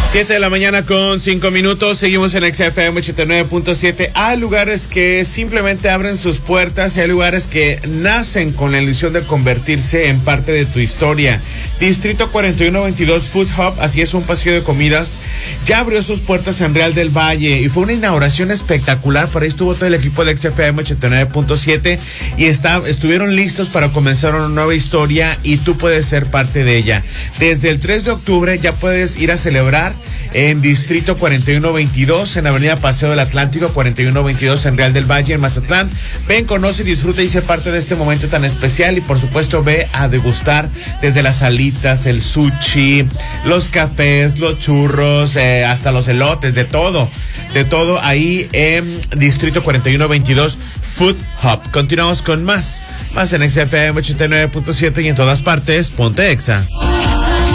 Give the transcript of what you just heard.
7 de la mañana con 5 minutos. Seguimos en XFM 89.7. Hay lugares que simplemente abren sus puertas y hay lugares que nacen con la ilusión de convertirse en parte de tu historia. Distrito 4122 Food Hub, así es, un pasillo de comidas, ya abrió sus puertas en Real del Valle y fue una inauguración espectacular. Por ahí estuvo todo el equipo de XFM 89.7 y estuvieron listos para comenzar una nueva historia y tú puedes ser parte de ella. Desde el 3 de octubre ya puedes ir a celebrar en Distrito 4122, en Avenida Paseo del Atlántico, 4122 en Real del Valle, en Mazatlán. Ven, conoce, disfruta y sé parte de este momento tan especial y por supuesto ve a degustar desde las alitas, el sushi, los cafés, los churros, hasta los elotes, de todo ahí en Distrito 4122 Food Hub. Continuamos con más en XFM 89.7 y en todas partes, ponte Exa.